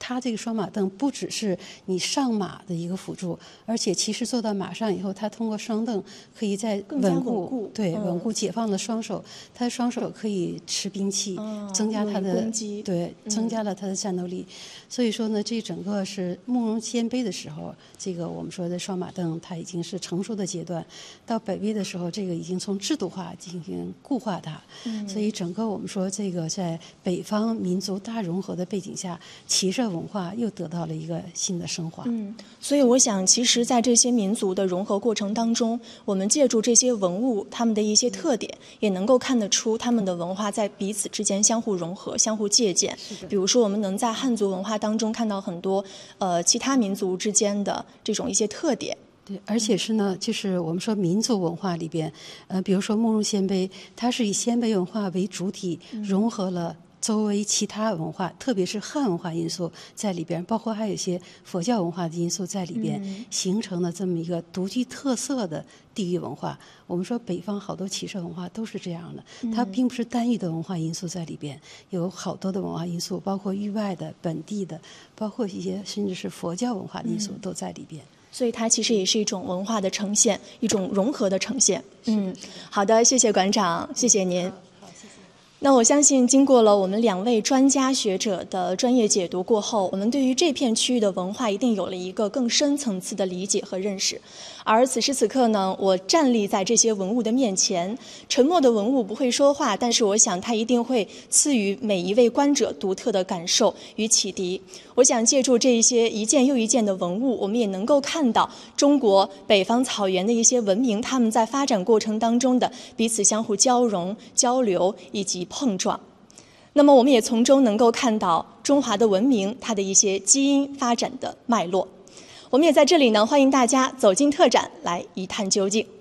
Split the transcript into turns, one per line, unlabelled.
它这个双马镫不只是你上马的一个辅助，而且骑士坐到马上以后，它通过双镫可以在稳固，对，稳固解放了双手，他的双手可以持兵器，增加他的
攻击，
对，增加了他的战斗力。所以说呢，这整个是慕容鲜卑的时候，这个我们说的双马镫它已经是成熟的阶段，到北魏的时候，这个已经从制度化进行固化它。所以整个我们说这个在北方民族大融合的背景下，骑射文化又得到了一个新的升华。
所以我想，其实，在这些民族的融合过程当中，我们借助这些文物，他们的一些特点，也能够看得出他们的文化在彼此之间相互融合、相互借鉴。比如说，我们能在汉族文化当中看到很多其他民族之间的这种一些特点。
对，而且是呢，就是我们说民族文化里边，比如说慕容鲜卑，它是以鲜卑文化为主体，融合了周围其他文化，特别是汉文化因素在里边，包括还有一些佛教文化的因素在里边，形成了这么一个独具特色的地域文化。我们说北方好多骑射文化都是这样的，它并不是单一的文化因素在里边，有好多的文化因素，包括域外的、本地的，包括一些甚至是佛教文化的因素都在里边。
所以它其实也是一种文化的呈现，一种融合的呈现。好的，谢谢馆长，谢谢您。那我相信，经过了我们2位专家学者的专业解读过后，我们对于这片区域的文化一定有了一个更深层次的理解和认识。而此时此刻呢，我站立在这些文物的面前，沉默的文物不会说话，但是我想它一定会赐予每一位观者独特的感受与启迪。我想借助这一些一件又一件的文物，我们也能够看到中国北方草原的一些文明，他们在发展过程当中的彼此相互交融、交流以及碰撞。那么我们也从中能够看到中华的文明它的一些基因发展的脉络。我们也在这里呢，欢迎大家走进特展来一探究竟。